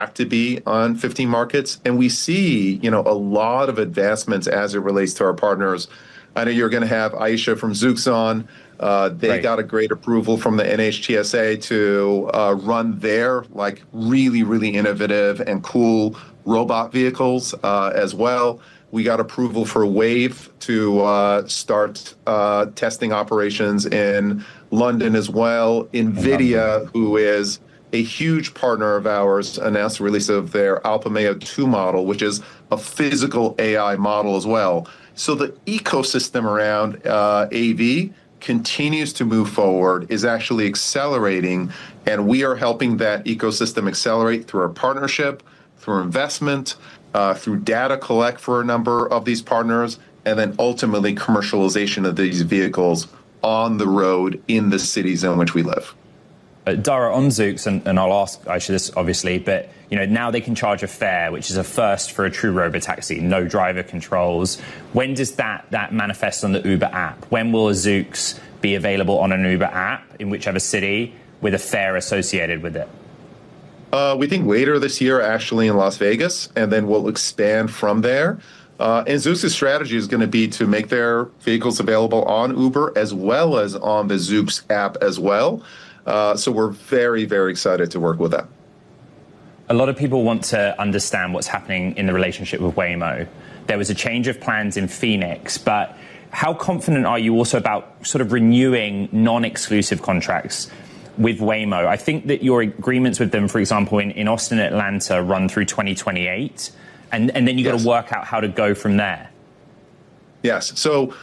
to be on 15 markets. And we see, a lot of advancements as it relates to our partners. I know you're going to have Aisha from Zoox on. They Right. got a great approval from the NHTSA to run their like really, really innovative and cool robot vehicles as well. We got approval for Wave to start testing operations in London as well. In London. NVIDIA, who is a huge partner of ours, announced the release of their Alpha Meo 2 model, which is a physical AI model as well. So the ecosystem around AV continues to move forward, is actually accelerating, and we are helping that ecosystem accelerate through our partnership, through investment, through data collect for a number of these partners, and then ultimately commercialization of these vehicles on the road in the cities in which we live. Dara, on Zoox, and I'll ask Aisha this obviously, but now they can charge a fare, which is a first for a true robotaxi, no driver controls. When does that manifest on the Uber app? When will a Zoox be available on an Uber app in whichever city with a fare associated with it? We think later this year, actually in Las Vegas, and then we'll expand from there. And Zoox's strategy is going to be to make their vehicles available on Uber as well as on the Zoox app as well. So we're very, very excited to work with them. A lot of people want to understand what's happening in the relationship with Waymo. There was a change of plans in Phoenix, but how confident are you also about sort of renewing non-exclusive contracts with Waymo? I think that your agreements with them, for example, in Austin and Atlanta run through 2028, and then you got to work out how to go from there. Yes. So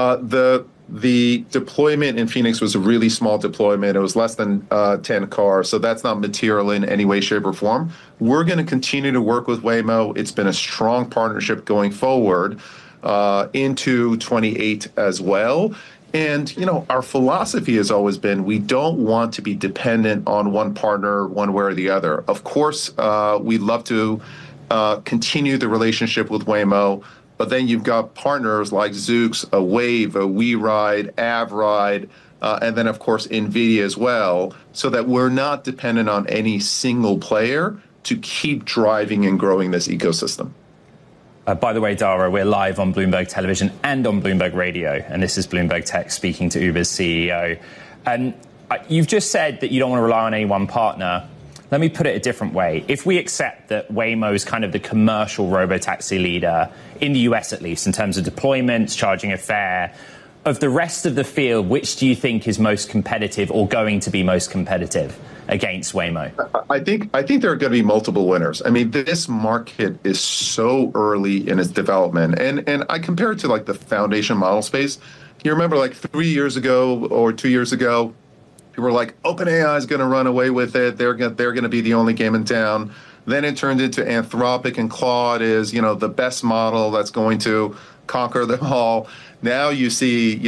the deployment in Phoenix was a really small deployment. It was less than 10 cars, so that's not material in any way, shape, or form. We're going to continue to work with Waymo. It's been a strong partnership going forward into 28 as well. And, our philosophy has always been we don't want to be dependent on one partner one way or the other. Of course, we'd love to continue the relationship with Waymo. But then you've got partners like Zoox, a Wave, a WeRide, AvRide, and then, of course, NVIDIA as well, so that we're not dependent on any single player to keep driving and growing this ecosystem. By the way, Dara, we're live on Bloomberg Television and on Bloomberg Radio, and this is Bloomberg Tech speaking to Uber's CEO. You've just said that you don't want to rely on any one partner. Let me put it a different way. If we accept that Waymo is kind of the commercial robotaxi leader, in the US at least, in terms of deployments, charging a fare, of the rest of the field, which do you think is most competitive or going to be most competitive against Waymo? I think there are going to be multiple winners. I mean, this market is so early in its development. And I compare it to like the foundation model space. You remember like 3 years ago or 2 years ago, people were like, OpenAI is going to run away with it. They're going to be the only game in town. Then it turned into Anthropic, and Claude is, the best model that's going to conquer them all. Now you see,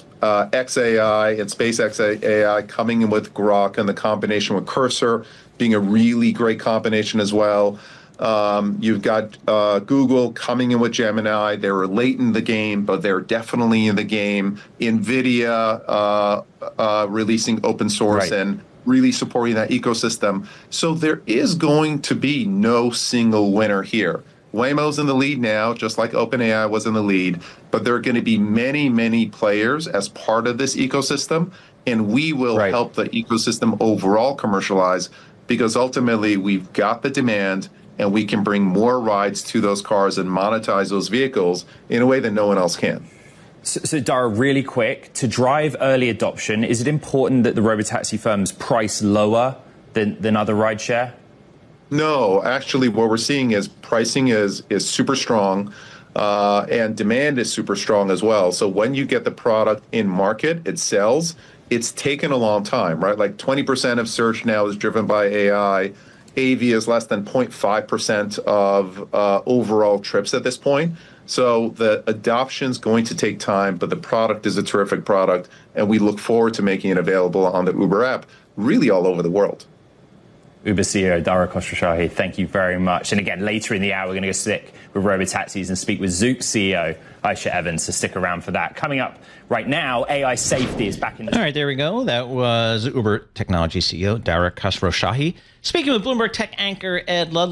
xAI and SpaceX AI coming in with Grok, and the combination with Cursor being a really great combination as well. You've got Google coming in with Gemini. They were late in the game, but they're definitely in the game. NVIDIA releasing open source and really supporting that ecosystem. So there is going to be no single winner here. Waymo's in the lead now, just like OpenAI was in the lead, but there are going to be many, many players as part of this ecosystem, and we will help the ecosystem overall commercialize, because ultimately we've got the demand and we can bring more rides to those cars and monetize those vehicles in a way that no one else can. So Dara, really quick, to drive early adoption, is it important that the robotaxi firms price lower than other rideshare? No, actually, what we're seeing is pricing is super strong, and demand is super strong as well. So when you get the product in market, it sells. It's taken a long time, right? Like 20% of search now is driven by AI. AV is less than 0.5% of overall trips at this point. So the adoption's going to take time, but the product is a terrific product, and we look forward to making it available on the Uber app, really all over the world. Uber CEO Dara Khosrowshahi, thank you very much. And again, later in the hour, we're going to go stick with robotaxis and speak with Zook CEO Aisha Evans, so stick around for that. Coming up right now, AI safety is back in the... All right, there we go. That was Uber Technology CEO Dara Khosrowshahi speaking with Bloomberg Tech anchor Ed Ludlow.